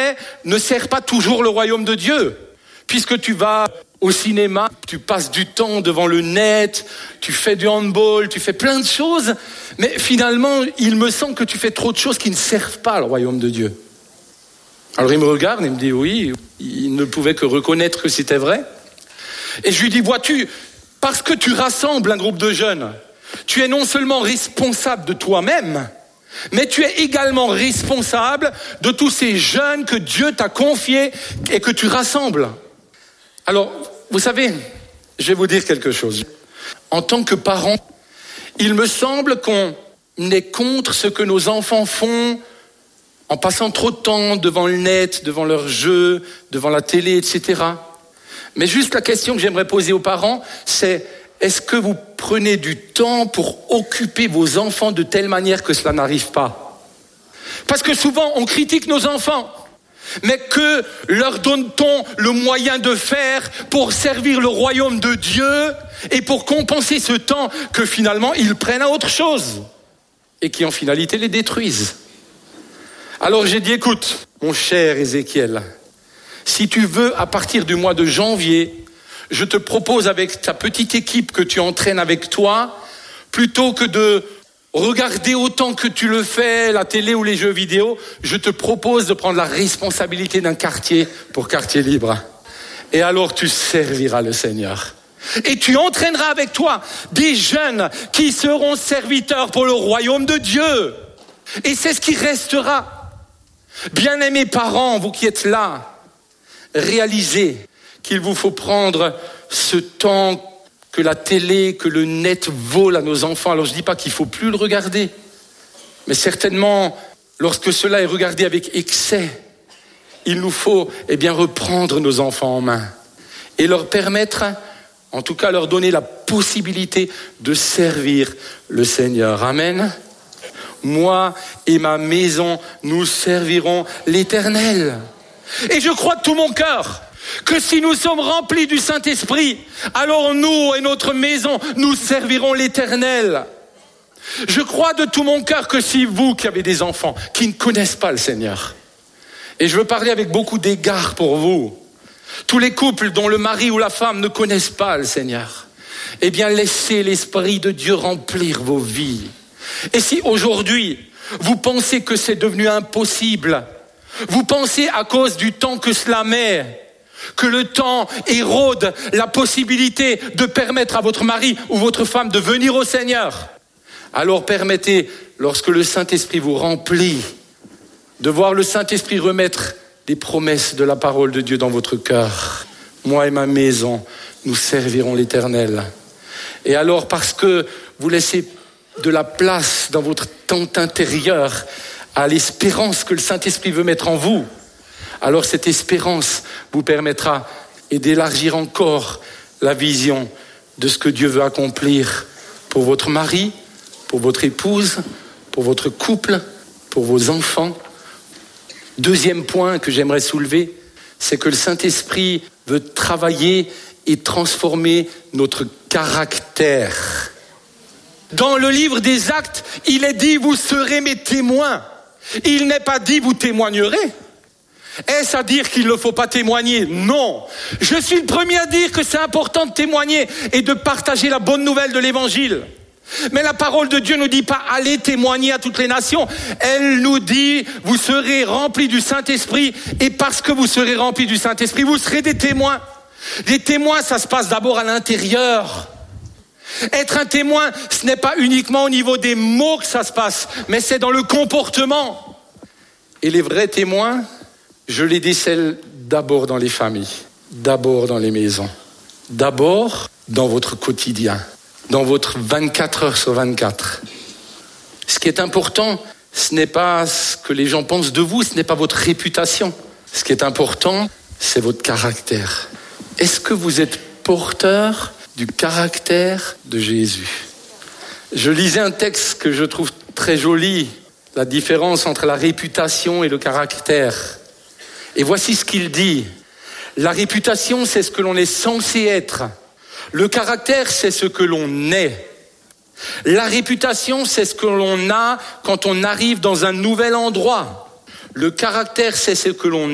mais ne sert pas toujours le royaume de Dieu. Puisque tu vas au cinéma, tu passes du temps devant le net, tu fais du handball, tu fais plein de choses, mais finalement, il me semble que tu fais trop de choses qui ne servent pas le royaume de Dieu. Alors il me regarde et me dit oui, il ne pouvait que reconnaître que c'était vrai. Et je lui dis, vois-tu, parce que tu rassembles un groupe de jeunes, tu es non seulement responsable de toi-même, mais tu es également responsable de tous ces jeunes que Dieu t'a confiés et que tu rassembles. Alors, vous savez, je vais vous dire quelque chose. En tant que parent, il me semble qu'on est contre ce que nos enfants font en passant trop de temps devant le net, devant leurs jeux, devant la télé, etc. Mais juste la question que j'aimerais poser aux parents, c'est est-ce que vous prenez du temps pour occuper vos enfants de telle manière que cela n'arrive pas? Parce que souvent, on critique nos enfants. Mais que leur donne-t-on le moyen de faire pour servir le royaume de Dieu et pour compenser ce temps que finalement ils prennent à autre chose et qui en finalité les détruisent? Alors j'ai dit, écoute, mon cher Ézéchiel, si tu veux, à partir du mois de janvier, je te propose avec ta petite équipe que tu entraînes avec toi, plutôt que de regarder autant que tu le fais, la télé ou les jeux vidéo, je te propose de prendre la responsabilité d'un quartier pour Quartier Libre. Et alors tu serviras le Seigneur. Et tu entraîneras avec toi des jeunes qui seront serviteurs pour le royaume de Dieu. Et c'est ce qui restera. Bien-aimés parents, vous qui êtes là, réalisez qu'il vous faut prendre ce temps que la télé, que le net vole à nos enfants. Alors je ne dis pas qu'il ne faut plus le regarder, mais certainement, lorsque cela est regardé avec excès, il nous faut reprendre nos enfants en main et leur permettre, en tout cas leur donner la possibilité de servir le Seigneur. Amen. Moi et ma maison, nous servirons l'Éternel. Et je crois de tout mon cœur que si nous sommes remplis du Saint-Esprit, alors nous et notre maison, nous servirons l'Éternel. Je crois de tout mon cœur que si vous qui avez des enfants qui ne connaissent pas le Seigneur, et je veux parler avec beaucoup d'égard pour vous, tous les couples dont le mari ou la femme ne connaissent pas le Seigneur, eh bien laissez l'Esprit de Dieu remplir vos vies. Et si aujourd'hui, vous pensez que c'est devenu impossible, vous pensez à cause du temps que cela met, que le temps érode la possibilité de permettre à votre mari ou votre femme de venir au Seigneur, alors permettez, lorsque le Saint-Esprit vous remplit, de voir le Saint-Esprit remettre des promesses de la parole de Dieu dans votre cœur. Moi et ma maison, nous servirons l'Éternel. Et alors, parce que vous laissez de la place dans votre temps intérieur à l'espérance que le Saint-Esprit veut mettre en vous, alors cette espérance vous permettra d'élargir encore la vision de ce que Dieu veut accomplir pour votre mari, pour votre épouse, pour votre couple, pour vos enfants. Deuxième point que j'aimerais soulever, c'est que le Saint-Esprit veut travailler et transformer notre caractère. Dans le livre des Actes, il est dit « vous serez mes témoins ». Il n'est pas dit « vous témoignerez ». Est-ce à dire qu'il ne faut pas témoigner? Non. Je suis le premier à dire que c'est important de témoigner et de partager la bonne nouvelle de l'Évangile. Mais la parole de Dieu ne nous dit pas allez témoigner à toutes les nations. Elle nous dit vous serez remplis du Saint-Esprit et parce que vous serez remplis du Saint-Esprit, vous serez des témoins. Les témoins, ça se passe d'abord à l'intérieur. Être un témoin, ce n'est pas uniquement au niveau des mots que ça se passe, mais c'est dans le comportement. Et les vrais témoins, je les décèle d'abord dans les familles, d'abord dans les maisons, d'abord dans votre quotidien, dans votre 24 heures sur 24. Ce qui est important, ce n'est pas ce que les gens pensent de vous, ce n'est pas votre réputation. Ce qui est important, c'est votre caractère. Est-ce que vous êtes porteur du caractère de Jésus? Je lisais un texte que je trouve très joli, la différence entre la réputation et le caractère. Et voici ce qu'il dit. La réputation, c'est ce que l'on est censé être. Le caractère, c'est ce que l'on est. La réputation, c'est ce que l'on a quand on arrive dans un nouvel endroit. Le caractère, c'est ce que l'on